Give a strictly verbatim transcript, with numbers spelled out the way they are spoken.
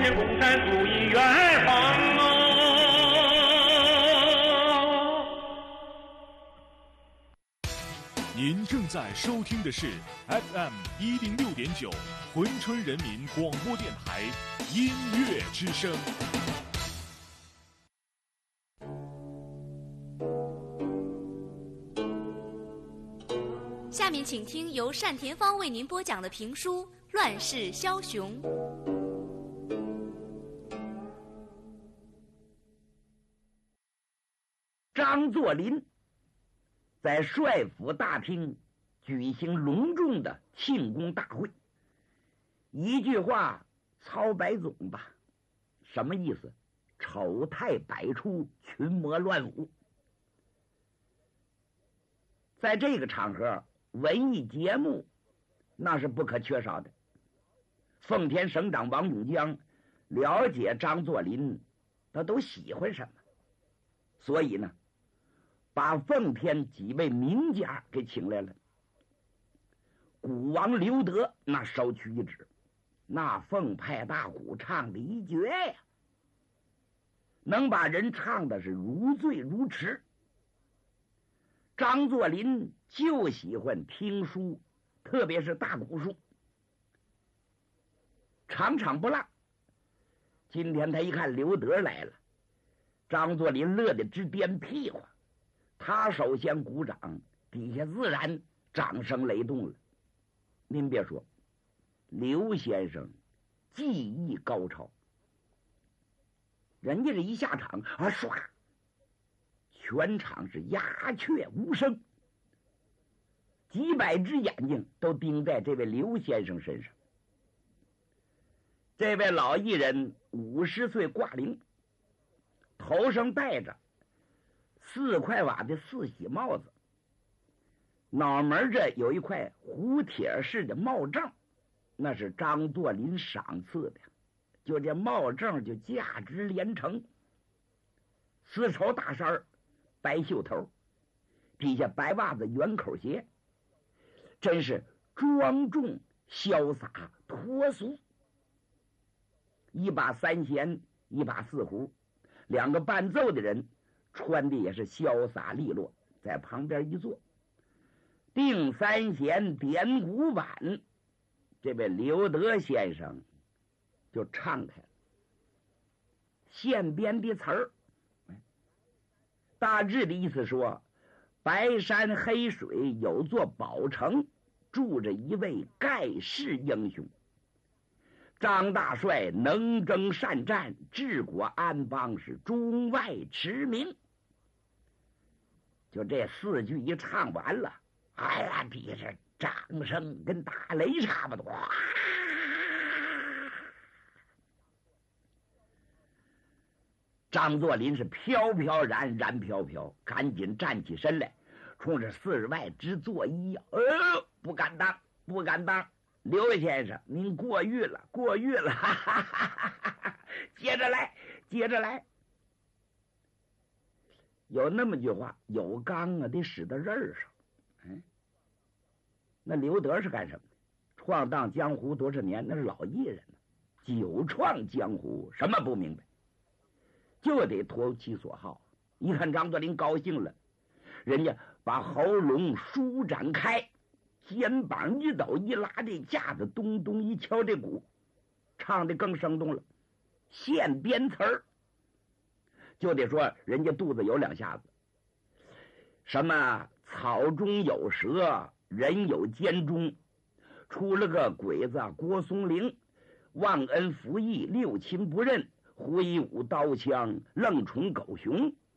天共产主义远方哦。 您正在收听的是 F M 一零六点九珲春人民广播电台音乐之声。 下面请听由单田芳为您播讲的评书《乱世枭雄》。 张作霖在帅府大厅举行隆重的庆功大会，一句话操白总吧，什么意思？丑态百出，群魔乱舞。在这个场合，文艺节目那是不可缺少的。奉天省长王永江了解张作霖他都喜欢什么，所以呢把奉天几位名家给请来了。鼓王刘德那首屈一指，那奉派大鼓唱的一绝呀，能把人唱的是如醉如痴。张作霖就喜欢听书，特别是大鼓书，场场不落。今天他一看刘德来了，张作霖乐得直颠屁股，他首先鼓掌，底下自然掌声雷动了。您别说，刘先生技艺高超，人家这一下场啊，唰，全场是鸦雀无声，几百只眼睛都盯在这位刘先生身上。这位老艺人五十岁挂铃，头上戴着四块瓦的四喜帽子，脑门这有一块胡铁式的帽正，那是张作霖赏赐的，就这帽正就价值连城。丝绸大衫，白袖头，底下白袜子圆口鞋，真是庄重潇洒脱俗。一把三弦，一把四胡，两个伴奏的人穿的也是潇洒利落，在旁边一坐，定三弦点鼓板，这位刘德先生就唱开了。现编的词儿，大致的意思说，白山黑水有座宝城，住着一位盖世英雄。张大帅能征善战，治国安邦，是中外驰名。就这四句一唱完了，哎呀，底下掌声跟打雷差不多。张作霖是飘飘然，然飘飘，赶紧站起身来，冲着寺外直作揖：“呃，不敢当，不敢当。刘先生，您过誉了，过誉了，哈哈哈哈哈！接着来，接着来。”有那么句话，有刚啊，得使到刃上。嗯，那刘德是干什么的？闯荡江湖多少年，那是老艺人呢，久闯江湖，什么不明白？就得投其所好。一看张作霖高兴了，人家把喉咙舒展开，肩膀一抖，一拉这架子，咚咚一敲这鼓，唱的更生动了。现编词儿，就得说人家肚子有两下子。什么草中有蛇，人有奸忠，出了个鬼子郭松龄，忘恩负义，六亲不认，挥舞刀枪，愣充狗熊，